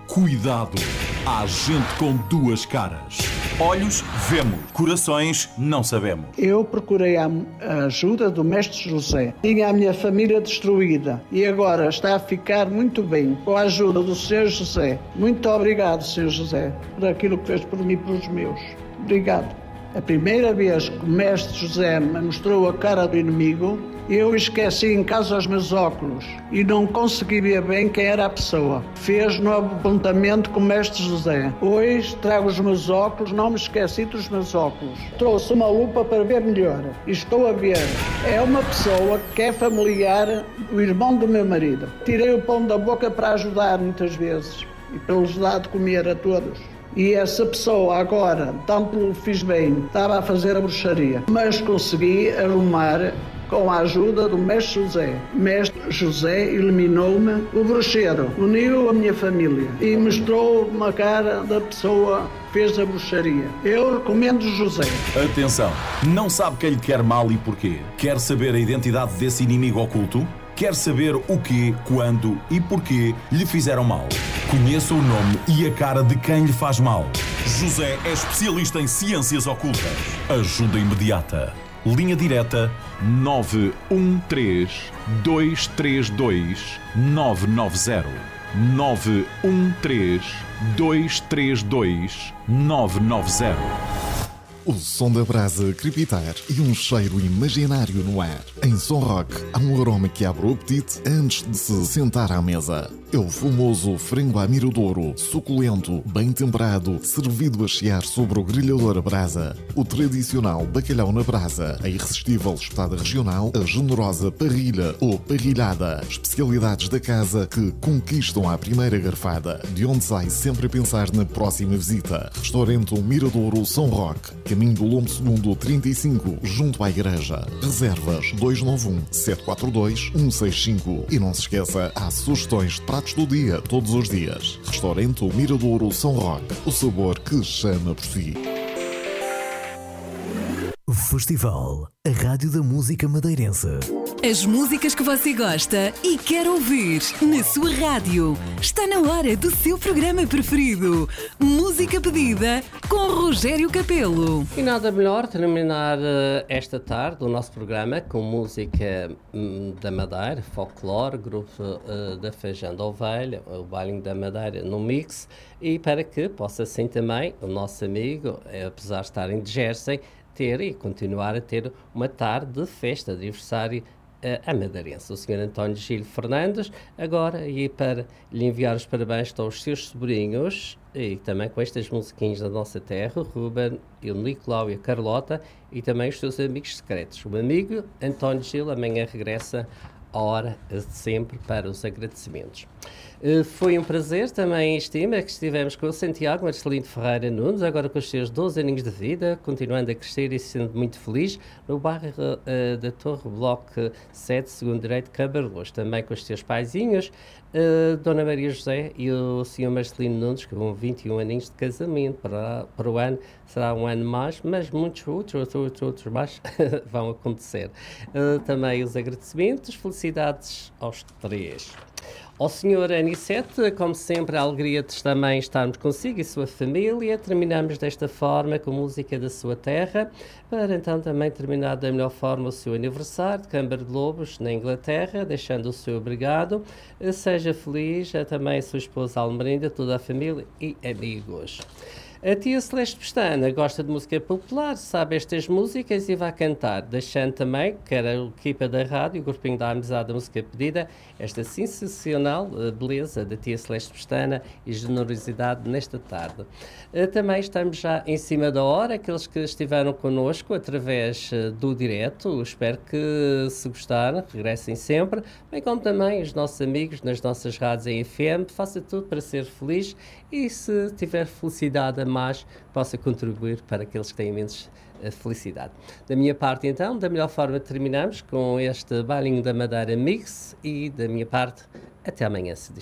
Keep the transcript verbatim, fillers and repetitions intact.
Cuidado, há gente com duas caras. Olhos, vemos. Corações, não sabemos. Eu procurei a ajuda do Mestre José. Tinha a minha família destruída e agora está a ficar muito bem com a ajuda do senhor José. Muito obrigado, senhor José, por aquilo que fez por mim e pelos meus. Obrigado. A primeira vez que o Mestre José me mostrou a cara do inimigo, eu esqueci em casa os meus óculos e não consegui ver bem quem era a pessoa. Fez no apontamento com o Mestre José. Hoje trago os meus óculos, não me esqueci dos meus óculos. Trouxe uma lupa para ver melhor e estou a ver. É uma pessoa que é familiar do irmão do meu marido. Tirei o pão da boca para ajudar muitas vezes e para lhes dar de comer a todos. E essa pessoa agora, tanto fiz bem, estava a fazer a bruxaria, mas consegui arrumar com a ajuda do Mestre José. Mestre José eliminou-me o bruxeiro, uniu a minha família e mostrou uma cara da pessoa que fez a bruxaria. Eu recomendo José. Atenção, não sabe quem lhe quer mal e porquê? Quer saber a identidade desse inimigo oculto? Quer saber o quê, quando e porquê lhe fizeram mal? Conheça o nome e a cara de quem lhe faz mal. José é especialista em ciências ocultas. Ajuda imediata. Linha direta nove um três, dois três dois, nove nove zero. nove um três, dois três dois, nove nove zero. O som da brasa crepitar e um cheiro imaginário no ar. Em Som Rock, há um aroma que abre o apetite antes de se sentar à mesa. É o famoso frango à miradouro, suculento, bem temperado, servido a chiar sobre o grelhador a brasa. O tradicional bacalhau na brasa, a irresistível espetada regional, a generosa parrilha ou parrilhada. Especialidades da casa que conquistam à primeira garfada, de onde sai sempre a pensar na próxima visita. Restaurante Miradouro Som Rock, caminho do Lombo Segundo trinta e cinco, junto à igreja. Reservas dois nove um, sete quatro dois, um seis cinco. E não se esqueça, há sugestões de pratos do dia, todos os dias. Restaurante Miradouro Som Rock, o sabor que chama por si. Festival, a rádio da música madeirense. As músicas que você gosta e quer ouvir na sua rádio. Está na hora do seu programa preferido. Música pedida com Rogério Capelo. E nada melhor terminar uh, esta tarde o nosso programa com música um, da Madeira, folclore, grupo uh, da Feijão da Ovelha, o Bailinho da Madeira no mix, e para que possa assim também o nosso amigo, apesar de estar em Jersey, ter e continuar a ter uma tarde de festa, de aniversário a madeirense. O senhor António Gil Fernandes, agora, e para lhe enviar os parabéns estão os seus sobrinhos, e também com estas musiquinhas da nossa terra, o Ruben, o Nicolau e a Carlota, e também os seus amigos secretos. O amigo António Gil amanhã regressa à hora de sempre para os agradecimentos. Uh, foi um prazer, também estima que estivemos com o Santiago Marcelino Ferreira Nunes, agora com os seus doze aninhos de vida, continuando a crescer e sendo muito feliz, no bairro uh, da Torre Bloco sete, segundo direito, Cabarlos, também com os seus paizinhos, uh, Dona Maria José e o senhor Marcelino Nunes, com vinte e um aninhos de casamento. Para, para o ano será um ano mais, mas muitos outros, outros, outros mais vão acontecer. Uh, também os agradecimentos, felicidades aos três. Ao senhor Anicete, como sempre, a alegria de também estarmos consigo e sua família. Terminamos desta forma com música da sua terra, para então também terminar da melhor forma o seu aniversário de Câmara de Lobos, na Inglaterra, deixando o seu obrigado. Seja feliz, também a sua esposa Almerinda, toda a família e amigos. A tia Celeste Pestana gosta de música popular, sabe estas músicas e vai cantar, deixando também, que era a equipa da rádio, o grupinho da amizade da música pedida, esta sensacional beleza da tia Celeste Pestana e generosidade nesta tarde. Também estamos já em cima da hora, aqueles que estiveram connosco através do direto, espero que se gostaram, regressem sempre, bem como também os nossos amigos nas nossas rádios em F M, faça tudo para ser feliz e se tiver felicidade a mais, possa contribuir para aqueles que têm menos felicidade. Da minha parte, então, da melhor forma terminamos com este Bailinho da Madeira Mix e da minha parte, até amanhã, se